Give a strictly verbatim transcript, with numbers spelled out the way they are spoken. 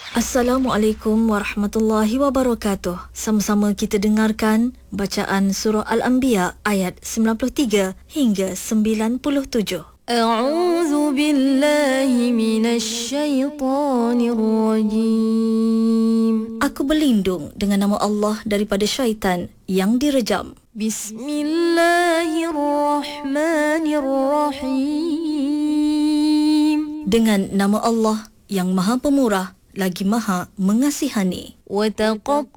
Assalamualaikum warahmatullahi wabarakatuh. Sama-sama kita dengarkan bacaan surah Al-Anbiya ayat sembilan puluh tiga hingga sembilan puluh tujuh. A'udzu billahi minasy syaithanir rajim. Aku berlindung dengan nama Allah daripada syaitan yang direjam. Bismillahirrahmanirrahim. Dengan nama Allah yang Maha Pemurah lagi Maha Mengasihani. وَتَقَطَّعُوا